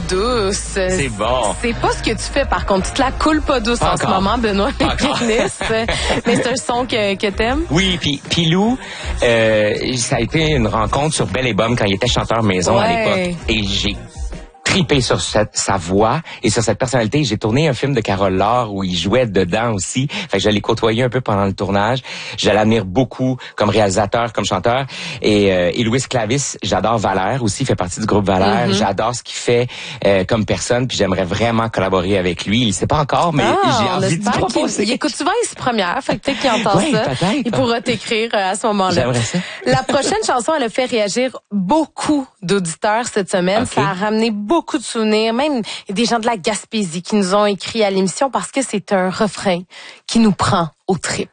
douce. C'est bon. C'est pas ce que tu fais, par contre. Tu te la coules pas douce en ce moment, Benoît Pécresse. Mais c'est un son que t'aimes? Oui, puis Lou, ça a été une rencontre sur Belle et Bomme quand il était chanteur maison à l'époque. Et j'ai tripé sur sa voix et sur cette personnalité. J'ai tourné un film de Carole Laure où il jouait dedans aussi. Fait que je l'ai côtoyé un peu pendant le tournage. Je l'admire beaucoup comme réalisateur, comme chanteur. Et Louis Clavis, j'adore Valère aussi, il fait partie du groupe Valère. J'adore ce qu'il fait comme personne, puis j'aimerais vraiment collaborer avec lui. Il sait pas encore, mais j'ai envie de proposer. Il écoute souvent les premières, fait que peut-être qu'il entend ça. Peut-être. Il pourra t'écrire à ce moment-là. J'aimerais ça. La prochaine chanson, elle a fait réagir beaucoup d'auditeurs cette semaine. Okay. Ça a ramené beaucoup de souvenirs, même des gens de la Gaspésie qui nous ont écrit à l'émission parce que c'est un refrain qui nous prend aux tripes.